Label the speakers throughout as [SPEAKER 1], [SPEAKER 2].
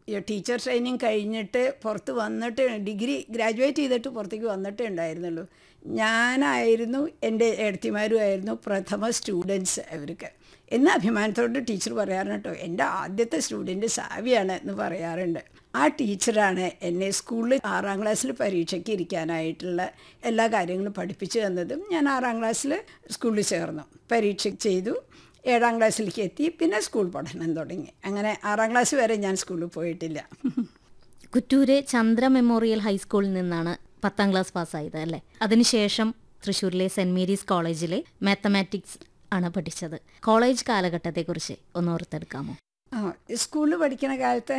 [SPEAKER 1] Teacher training കഴിഞ്ഞിട്ട് പുറത്ത് വന്നിട്ട് ഡിഗ്രി ഗ്രാജുവേറ്റ് ചെയ്തിട്ട് പുറത്തേക്ക് വന്നിട്ടേ ഉണ്ടായിരുന്നുള്ളൂ. ഞാനായിരുന്നു എൻ്റെ ഏടത്തിമാരുമായിരുന്നു പ്രഥമ സ്റ്റുഡൻസ് അവർക്ക് എന്ന് അഭിമാനത്തോട് ടീച്ചർ പറയാറുണ്ട് കേട്ടോ. എൻ്റെ ആദ്യത്തെ സ്റ്റുഡൻറ്റ് സാവിയാണ് എന്ന് പറയാറുണ്ട്. ആ ടീച്ചറാണ് എന്നെ സ്കൂളിൽ 6ാം ക്ലാസ്സിൽ പരീക്ഷയ്ക്ക് ഇരിക്കാനായിട്ടുള്ള എല്ലാ കാര്യങ്ങളും പഠിപ്പിച്ചു തന്നതും. ഞാൻ 6ാം ക്ലാസ്സിൽ സ്കൂളിൽ ചേർന്നു, പരീക്ഷ ചെയ്തു, 7ാം ക്ലാസ്സിലേക്ക് എത്തി, പിന്നെ സ്കൂൾ പഠനം തുടങ്ങി. അങ്ങനെ 6ാം ക്ലാസ് വരെ ഞാൻ സ്കൂളിൽ പോയിട്ടില്ല.
[SPEAKER 2] കുറ്റൂരെ ചന്ദ്ര മെമ്മോറിയൽ ഹൈസ്കൂളിൽ നിന്നാണ് 10ാം ക്ലാസ് പാസ്സായത് അല്ലേ? അതിനുശേഷം തൃശ്ശൂരിലെ സെൻറ് മേരീസ് കോളേജിലെ മാത്തമാറ്റിക്സ് ആണ് പഠിച്ചത്. കോളേജ് കാലഘട്ടത്തെക്കുറിച്ച് ഒന്ന് ഓർത്തെടുക്കാമോ?
[SPEAKER 1] സ്കൂളിൽ പഠിക്കുന്ന കാലത്ത്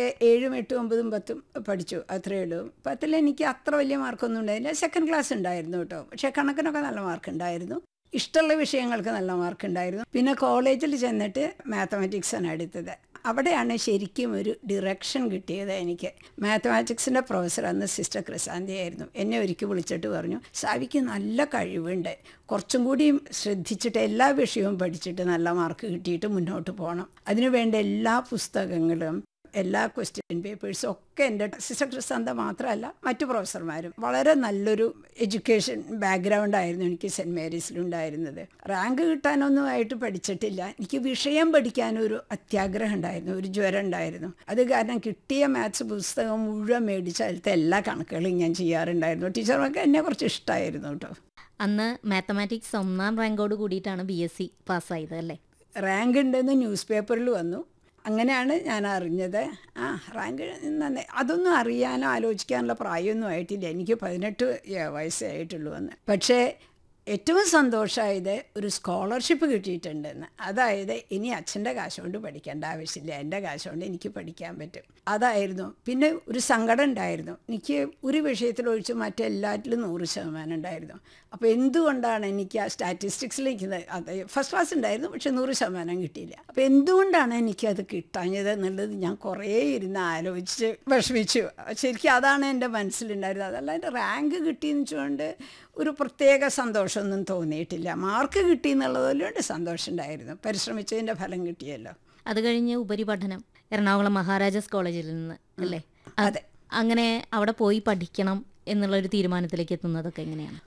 [SPEAKER 1] 7, 8, 9, 10 പഠിച്ചു, അത്രയേ ഉള്ളൂ. 10ൽ എനിക്ക് അത്ര വലിയ മാർക്കൊന്നും ഉണ്ടായില്ല. സെക്കൻഡ് ക്ലാസ് ഉണ്ടായിരുന്നു കേട്ടോ, പക്ഷേ കണക്കിനൊക്കെ നല്ല മാർക്ക് ഉണ്ടായിരുന്നു. ഇഷ്ടമുള്ള വിഷയങ്ങൾക്ക് നല്ല മാർക്ക് ഉണ്ടായിരുന്നു. പിന്നെ കോളേജിൽ ചെന്നിട്ട് മാത്തമാറ്റിക്സാണ് എടുത്തത്. അവിടെയാണ് ശരിക്കും ഒരു ഡിറക്ഷൻ കിട്ടിയത് എനിക്ക്. മാത്തമാറ്റിക്സിൻ്റെ പ്രൊഫസർ അന്ന് സിസ്റ്റർ ക്രിസാന്തി ആയിരുന്നു. എന്നെ ഒരിക്കൽ വിളിച്ചിട്ട് പറഞ്ഞു, സാവിക്ക് നല്ല കഴിവുണ്ട്, കുറച്ചും കൂടി ശ്രദ്ധിച്ചിട്ട് എല്ലാ വിഷയവും പഠിച്ചിട്ട് നല്ല മാർക്ക് കിട്ടിയിട്ട് മുന്നോട്ട് പോകണം. അതിനു വേണ്ട എല്ലാ പുസ്തകങ്ങളും എല്ലാ ക്വസ്റ്റ്യൻ പേപ്പേഴ്സും ഒക്കെ എൻ്റെ സിസ്റ്റർ ക്രിസാന്ത മാത്രമല്ല മറ്റു പ്രൊഫസർമാരും വളരെ നല്ലൊരു എഡ്യൂക്കേഷൻ ബാക്ക്ഗ്രൗണ്ട് ആയിരുന്നു എനിക്ക് സെൻറ് മേരീസിലുണ്ടായിരുന്നത്. റാങ്ക് കിട്ടാനൊന്നും ആയിട്ട് പഠിച്ചിട്ടില്ല. എനിക്ക് വിഷയം പഠിക്കാനൊരു അത്യാഗ്രഹം ഉണ്ടായിരുന്നു, ഒരു ജ്വരം ഉണ്ടായിരുന്നു. അത് കാരണം കിട്ടിയ മാത്സ് പുസ്തകം മുഴുവൻ മേടിച്ച അതിലത്തെ എല്ലാ കണക്കുകളും ഞാൻ ചെയ്യാറുണ്ടായിരുന്നു. ടീച്ചർമാർക്ക് എന്നെ കുറച്ച് ഇഷ്ടമായിരുന്നു കേട്ടോ.
[SPEAKER 2] അന്ന് മാത്തമാറ്റിക്സ് 1ാം റാങ്കോട് കൂടിയിട്ടാണ് BSc പാസ്സായത് അല്ലേ?
[SPEAKER 1] റാങ്ക് ഉണ്ടെന്ന് ന്യൂസ് പേപ്പറിൽ വന്നു. അങ്ങനെയാണ് ഞാൻ അറിഞ്ഞത്. റാങ്ക് നന്നെ അതൊന്നും അറിയാനോ ആലോചിക്കാനുള്ള പ്രായമൊന്നും ആയിട്ടില്ല. എനിക്ക് 18 വയസ്സേ ആയിട്ടുള്ളൂ അന്ന്. പക്ഷേ ഏറ്റവും സന്തോഷമായത് ഒരു സ്കോളർഷിപ്പ് കിട്ടിയിട്ടുണ്ടെന്ന്. അതായത് ഇനി അച്ഛൻ്റെ കാശ് കൊണ്ട് പഠിക്കേണ്ട ആവശ്യമില്ല, എൻ്റെ കാശ് കൊണ്ട് എനിക്ക് പഠിക്കാൻ പറ്റും. അതായിരുന്നു. പിന്നെ ഒരു സങ്കടം ഉണ്ടായിരുന്നു. എനിക്ക് ഒരു വിഷയത്തിലൊഴിച്ച് മറ്റെല്ലാറ്റിലും 100% ഉണ്ടായിരുന്നു. അപ്പോൾ എന്തുകൊണ്ടാണ് എനിക്ക് ആ സ്റ്റാറ്റിസ്റ്റിക്സിലേക്ക് അത് ഫസ്റ്റ് ക്ലാസ് ഉണ്ടായിരുന്നു, പക്ഷെ 100% കിട്ടിയില്ല. അപ്പോൾ എന്തുകൊണ്ടാണ് എനിക്കത് കിട്ടാഞ്ഞത് എന്നുള്ളത് ഞാൻ കുറേ ഇരുന്ന് ആലോചിച്ച് വിഷമിച്ചു. ശരിക്കും അതാണ് എൻ്റെ മനസ്സിലുണ്ടായിരുന്നത്. അതല്ല എൻ്റെ റാങ്ക് കിട്ടിയെന്ന് വെച്ചുകൊണ്ട് ഒരു പ്രത്യേക സന്തോഷമൊന്നും തോന്നിയിട്ടില്ല. മാർക്ക് കിട്ടി എന്നുള്ളതുകൊണ്ട് സന്തോഷം ഉണ്ടായിരുന്നു. പരിശ്രമിച്ചതിൻ്റെ ഫലം കിട്ടിയല്ലോ.
[SPEAKER 2] അത് കഴിഞ്ഞ് ഉപരിപഠനം എറണാകുളം മഹാരാജാസ് കോളേജിൽ നിന്ന് അല്ലേ?
[SPEAKER 1] അതെ.
[SPEAKER 2] അങ്ങനെ അവിടെ പോയി പഠിക്കണം എന്നുള്ളൊരു തീരുമാനത്തിലേക്ക് എത്തുന്നതൊക്കെ എങ്ങനെയാണ്?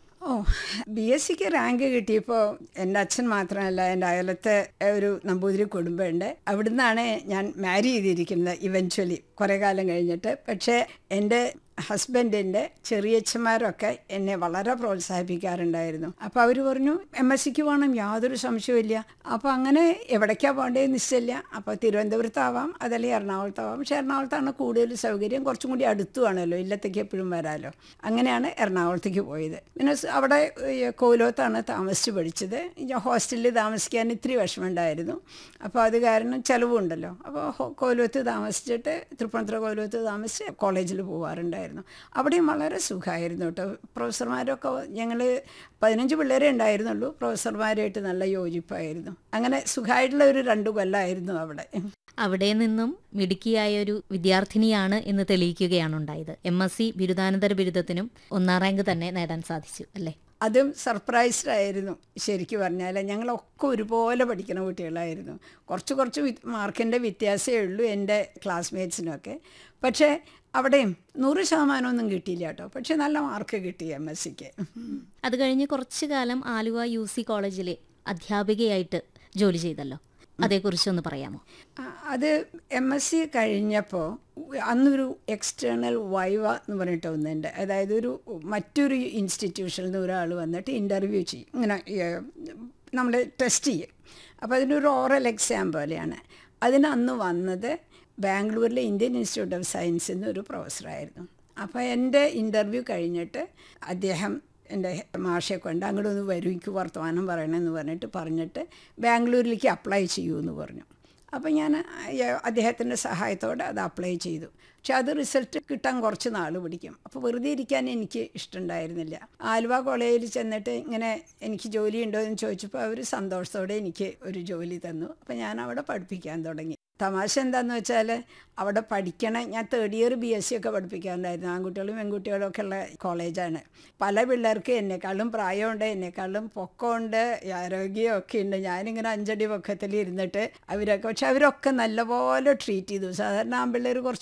[SPEAKER 1] BScക്ക് റാങ്ക് കിട്ടിയപ്പോൾ എൻ്റെ അച്ഛൻ മാത്രമല്ല, എൻ്റെ അയലത്തെ ഒരു നമ്പൂതിരി കുടുംബമുണ്ട്. അവിടുന്നാണ് ഞാൻ മാരി ചെയ്തിരിക്കുന്നത് ഇവൻച്വലി കുറേ കാലം കഴിഞ്ഞിട്ട്. പക്ഷേ എൻ്റെ ഹസ്ബൻഡിൻ്റെ ചെറിയച്ഛന്മാരൊക്കെ എന്നെ വളരെ പ്രോത്സാഹിപ്പിക്കാറുണ്ടായിരുന്നു. അപ്പോൾ അവർ പറഞ്ഞു MScക്ക് പോകണം, യാതൊരു സംശയമില്ല. അപ്പോൾ അങ്ങനെ എവിടേക്കാണ് പോകേണ്ടത് നിശ്ചയില്ല. അപ്പോൾ തിരുവനന്തപുരത്താവാം, അതല്ലെങ്കിൽ എറണാകുളത്താവാം. പക്ഷേ എറണാകുളത്താണ് കൂടുതൽ സൗകര്യം, കുറച്ചും കൂടി അടുത്തുവാണല്ലോ, ഇല്ലത്തേക്ക് എപ്പോഴും വരാമല്ലോ. അങ്ങനെയാണ് എറണാകുളത്തേക്ക് പോയത്. പിന്നെ അവിടെ കോവിലോത്താണ് താമസിച്ച് പഠിച്ചത്. ഹോസ്റ്റലിൽ താമസിക്കാൻ ഇത്തിരി വിഷമമുണ്ടായിരുന്നു. അപ്പോൾ അത് കാരണം ചിലവുണ്ടല്ലോ. അപ്പോൾ കോവിലോത്ത് താമസിച്ചിട്ട് തൃപ്പൂണിത്തുറ കോവിലോത്ത് താമസിച്ച് കോളേജിൽ പോകാറുണ്ടായിരുന്നു. അവിടെയും വളരെ സുഖമായിരുന്നു കേട്ടോ. പ്രൊഫസർമാരൊക്കെ ഞങ്ങൾ 15 പിള്ളേരെ ഉണ്ടായിരുന്നുള്ളൂ. പ്രൊഫസർമാരായിട്ട് നല്ല യോജിപ്പായിരുന്നു. അങ്ങനെ സുഖമായിട്ടുള്ള ഒരു 2 കൊല്ലമായിരുന്നു അവിടെ.
[SPEAKER 2] അവിടെ നിന്നും മിടുക്കിയായ ഒരു വിദ്യാർത്ഥിനിയാണ് എന്ന് തെളിയിക്കുകയാണ് ഉണ്ടായത്. MSc ബിരുദാനന്തര ബിരുദത്തിനും 1ാം റാങ്ക് തന്നെ നേടാൻ സാധിച്ചു അല്ലേ?
[SPEAKER 1] അതും സർപ്രൈസ്ഡ് ആയിരുന്നു. ശരിക്കും പറഞ്ഞാൽ ഞങ്ങളൊക്കെ ഒരുപോലെ പഠിക്കുന്ന കുട്ടികളായിരുന്നു. കുറച്ച് മാർക്കിൻ്റെ വ്യത്യാസമേ ഉള്ളൂ എൻ്റെ ക്ലാസ്മേറ്റ്സിനൊക്കെ. പക്ഷേ അവിടെയും 100% കിട്ടിയില്ല കേട്ടോ. പക്ഷെ നല്ല മാർക്ക് കിട്ടി MScക്ക്.
[SPEAKER 2] അത് കഴിഞ്ഞ് കുറച്ചു കാലം ആലുവ UC കോളേജിലെ അധ്യാപികയായിട്ട് ജോലി ചെയ്തല്ലോ, അതേക്കുറിച്ചൊന്ന് പറയാമോ?
[SPEAKER 1] അത് MSc കഴിഞ്ഞപ്പോൾ അന്നൊരു എക്സ്റ്റേണൽ വൈവ എന്ന് പറഞ്ഞിട്ട് ഒന്നുണ്ട്. അതായത് മറ്റൊരു ഇൻസ്റ്റിറ്റ്യൂഷനിൽ നിന്ന് ഒരാൾ വന്നിട്ട് ഇൻ്റർവ്യൂ ചെയ്യും, ഇങ്ങനെ നമ്മൾ ടെസ്റ്റ് ചെയ്യും. അപ്പോൾ അതിനൊരു ഓറൽ എക്സാം പോലെയാണ്. അന്ന് വന്നത് ബാംഗ്ലൂരിലെ ഇന്ത്യൻ ഇൻസ്റ്റിറ്റ്യൂട്ട് ഓഫ് സയൻസിൽ നിന്ന് ഒരു പ്രൊഫസറായിരുന്നു. അപ്പോൾ എൻ്റെ ഇൻ്റർവ്യൂ കഴിഞ്ഞിട്ട് അദ്ദേഹം എൻ്റെ മാഷെ കൊണ്ട് അങ്ങോട്ട് ഒന്ന് വരൂ, എനിക്ക് വർത്തമാനം പറയണമെന്ന് പറഞ്ഞിട്ട് ബാംഗ്ലൂരിലേക്ക് അപ്ലൈ ചെയ്യുമെന്ന് പറഞ്ഞു. അപ്പോൾ ഞാൻ അദ്ദേഹത്തിൻ്റെ സഹായത്തോടെ അത് അപ്ലൈ ചെയ്തു. പക്ഷെ അത് റിസൾട്ട് കിട്ടാൻ കുറച്ച് നാൾ പിടിക്കും. അപ്പോൾ വെറുതെ ഇരിക്കാൻ എനിക്ക് ഇഷ്ടമുണ്ടായിരുന്നില്ല. ആലുവ കോളേജിൽ ചെന്നിട്ട് ഇങ്ങനെ എനിക്ക് ജോലി ഉണ്ടോ എന്ന് ചോദിച്ചപ്പോൾ അവർ സന്തോഷത്തോടെ എനിക്ക് ഒരു ജോലി തന്നു. അപ്പോൾ ഞാൻ അവിടെ പഠിപ്പിക്കാൻ തുടങ്ങി. തമാശ എന്താണെന്ന് വെച്ചാൽ അവിടെ ഞാൻ 3rd ഇയർ BSc ഒക്കെ പഠിപ്പിക്കാറുണ്ടായിരുന്നു. ആൺകുട്ടികളും പെൺകുട്ടികളും ഒക്കെ ഉള്ള കോളേജാണ്. പല പിള്ളേർക്ക് എന്നെക്കാളും പ്രായമുണ്ട്, എന്നെക്കാളും പൊക്കമുണ്ട്, ആരോഗ്യമൊക്കെ ഉണ്ട്. ഞാനിങ്ങനെ 5 അടി പൊക്കത്തിൽ ഇരുന്നിട്ട് പക്ഷെ അവരൊക്കെ നല്ലപോലെ ട്രീറ്റ് ചെയ്തു. സാധാരണ ആൺപിള്ളേർ കുറച്ച്